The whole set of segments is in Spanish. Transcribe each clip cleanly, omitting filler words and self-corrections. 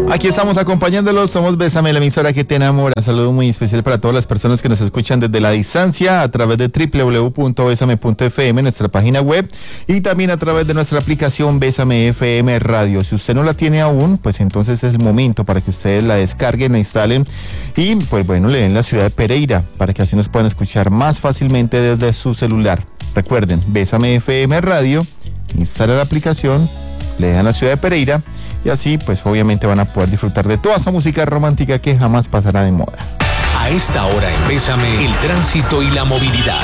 Aquí estamos acompañándolos, somos Bésame, la emisora que te enamora. Saludo muy especial para todas las personas que nos escuchan desde la distancia a través de www.besame.fm, nuestra página web, y también a través de nuestra aplicación Bésame FM Radio. Si usted no la tiene aún, pues entonces es el momento para que ustedes la descarguen, la instalen y pues bueno, le den la ciudad de Pereira para que así nos puedan escuchar más fácilmente desde su celular. Recuerden, Bésame FM Radio, instala la aplicación, le dan la ciudad de Pereira y así pues obviamente van a poder disfrutar de toda esa música romántica que jamás pasará de moda. A esta hora en Bésame, el tránsito y la movilidad.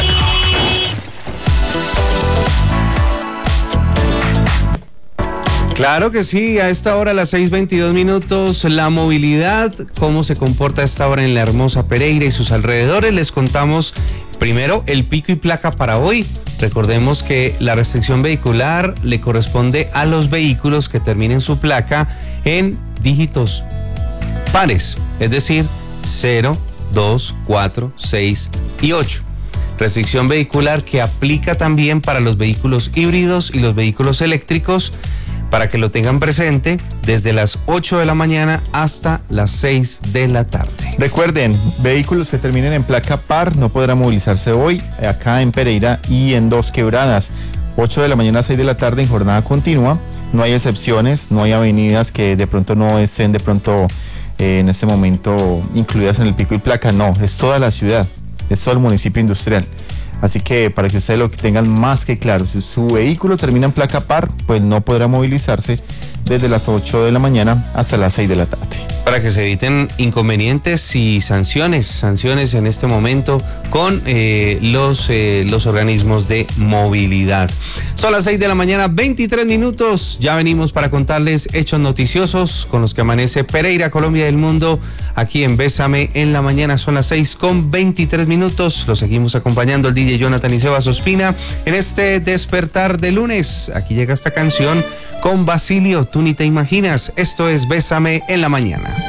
Claro que sí, a esta hora, a las 6:22, la movilidad, cómo se comporta a esta hora en la hermosa Pereira y sus alrededores. Les contamos primero el pico y placa para hoy. Recordemos que la restricción vehicular le corresponde a los vehículos que terminen su placa en dígitos pares, es decir, 0, 2, 4, 6 y 8. Restricción vehicular que aplica también para los vehículos híbridos y los vehículos eléctricos, para que lo tengan presente, desde las 8 de la mañana hasta las 6 de la tarde. Recuerden, vehículos que terminen en placa par no podrán movilizarse hoy acá en Pereira y en Dos Quebradas. 8 de la mañana a 6 de la tarde en jornada continua. No hay excepciones, no hay avenidas que de pronto no estén de pronto en este momento incluidas en el pico y placa. No, es toda la ciudad, es todo el municipio industrial. Así que para que ustedes lo tengan más que claro, si su vehículo termina en placa par, pues no podrá movilizarse desde las 8 de la mañana hasta las 6 de la tarde. Para que se eviten inconvenientes y sanciones en este momento con los organismos de movilidad. Son las 6 de la mañana, 23 minutos. Ya venimos para contarles hechos noticiosos con los que amanece Pereira, Colombia y el mundo. Aquí en Bésame en la mañana son las 6:23. Lo seguimos acompañando el DJ Jonathan y Sebas Ospina en este despertar de lunes. Aquí llega esta canción con Basilio, Tú ni te imaginas. Esto es Bésame en la mañana.